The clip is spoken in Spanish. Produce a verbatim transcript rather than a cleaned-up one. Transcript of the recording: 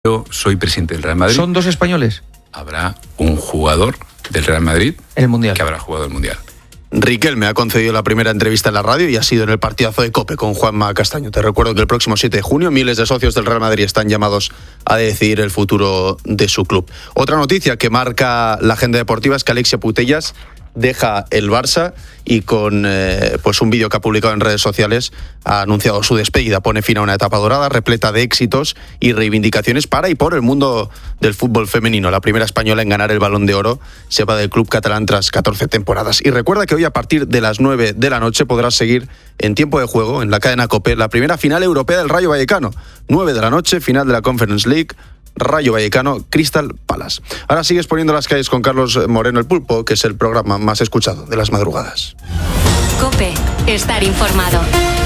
Yo soy presidente del Real Madrid. ¿Son dos españoles? Habrá un jugador del Real Madrid en el Mundial que habrá jugado el Mundial. Riquelme me ha concedido la primera entrevista en la radio y ha sido en el partidazo de COPE con Juanma Castaño. Te recuerdo que el próximo siete de junio miles de socios del Real Madrid están llamados a decidir el futuro de su club. Otra noticia que marca la agenda deportiva es que Alexia Putellas deja el Barça y con eh, pues un vídeo que ha publicado en redes sociales ha anunciado su despedida. Pone fin a una etapa dorada repleta de éxitos y reivindicaciones para y por el mundo del fútbol femenino. La primera española en ganar el Balón de Oro se va del club catalán tras catorce temporadas. Y recuerda que hoy a partir de las nueve de la noche podrás seguir en tiempo de juego en la cadena COPE la primera final europea del Rayo Vallecano. nueve de la noche, final de la Conference League, Rayo Vallecano, Crystal Palace. Ahora sigues poniendo las calles con Carlos Moreno el Pulpo, que es el programa más escuchado de las madrugadas. COPE, estar informado.